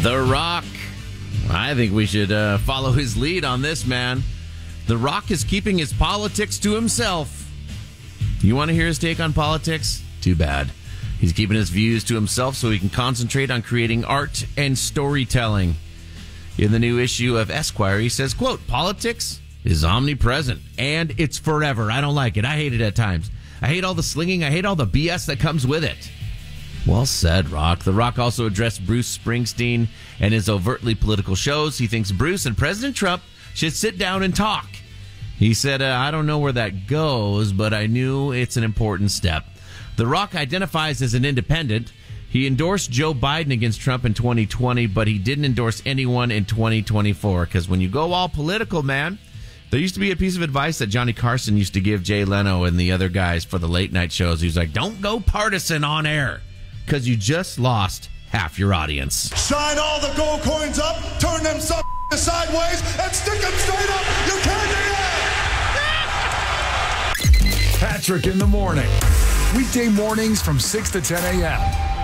The Rock. I think we should follow his lead on this, man. The Rock is keeping his politics to himself. You want to hear his take on politics? Too bad. He's keeping his views to himself so he can concentrate on creating art and storytelling. In the new issue of Esquire, he says, quote, politics is omnipresent and it's forever. I don't like it. I hate it at times. I hate all the slinging. I hate all the BS that comes with it. Well said, Rock. The Rock also addressed Bruce Springsteen and his overtly political shows. He thinks Bruce and President Trump should sit down and talk. He said, I don't know where that goes, but I knew it's an important step. The Rock identifies as an independent. He endorsed Joe Biden against Trump in 2020, but he didn't endorse anyone in 2024. Because when you go all political, man, there used to be a piece of advice that Johnny Carson used to give Jay Leno and the other guys for the late night shows. He was like, don't go partisan on air, because you just lost half your audience. Shine all the gold coins up, turn them sideways, and stick them straight up. You can't do that. Patrick in the morning. Weekday mornings from 6 to 10 a.m.